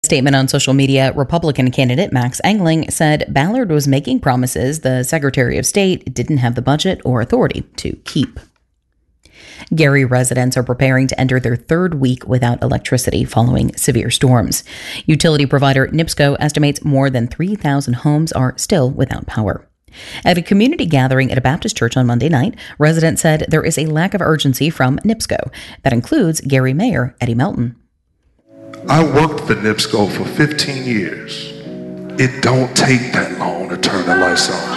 Statement on social media, Republican candidate Max Engling said Ballard was making promises the Secretary of State didn't have the budget or authority to keep. Gary residents are preparing to enter their third week without electricity following severe storms. Utility provider NIPSCO estimates more than 3,000 homes are still without power. At a community gathering at a Baptist church on Monday night, residents said there is a lack of urgency from NIPSCO. That includes Gary Mayor Eddie Melton. I worked for NIPSCO for 15 years. It don't take that long to turn the lights on.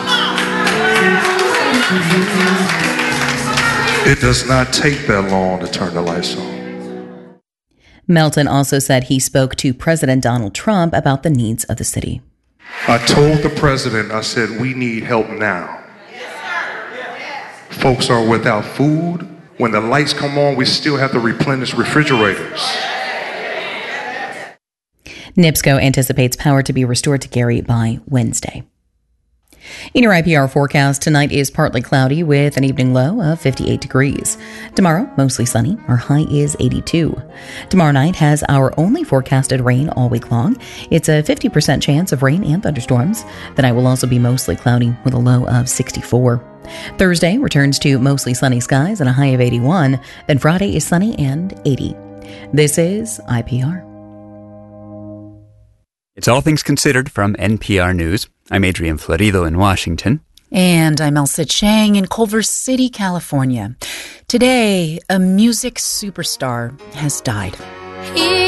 It does not take that long to turn the lights on. Melton also said he spoke to President Donald Trump about the needs of the city. I told the president, I said, we need help now. Folks are without food. When the lights come on, we still have to replenish refrigerators. NIPSCO anticipates power to be restored to Gary by Wednesday. In your IPR forecast, tonight is partly cloudy with an evening low of 58 degrees. Tomorrow, mostly sunny. Our high is 82. Tomorrow night has our only forecasted rain all week long. It's a 50% chance of rain and thunderstorms. The night will also be mostly cloudy with a low of 64. Thursday returns to mostly sunny skies and a high of 81. Then Friday is sunny and 80. This is IPR. It's All Things Considered from NPR News. I'm Adrian Florido in Washington. And I'm Elsa Chang in Culver City, California. Today, a music superstar has died.